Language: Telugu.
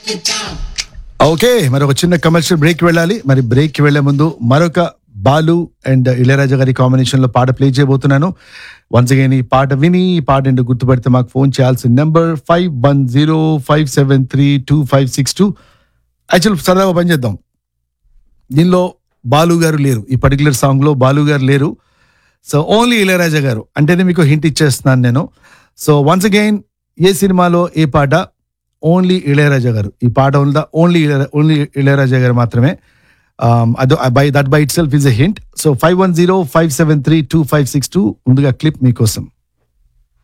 ఓకే, మరి ఒక చిన్న కమర్షియల్ బ్రేక్ వెళ్ళాలి. మరి బ్రేక్ వెళ్లే ముందు మరొక బాలు అండ్ ఇళయరాజా గారి కాంబినేషన్ లో పాట ప్లే చేయబోతున్నాను. వన్స్ అగైన్ ఈ పాట విని ఈ పాట ఏంటో గుర్తుపడితే మాకు ఫోన్ చేయాల్సిన నెంబర్ 5105732562. యాక్చువల్ సరదాగా పని చేద్దాం. దీనిలో బాలు గారు లేరు, ఈ పర్టికులర్ సాంగ్ లో బాలు గారు లేరు. సో ఓన్లీ ఇళయరాజా గారు అంటేనే మీకు హింట్ ఇచ్చేస్తున్నాను నేను. సో వన్స్ అగైన్ ఏ సినిమాలో ఏ పాట, ఓన్లీ ఇళయరాజా గారు. ఈ పాట ఉందా ఓన్లీ ఇళయరాజా గారు మాత్రమే. That by it self is a hint. So 5105732562 ముందుగా క్లిప్ మీకోసం.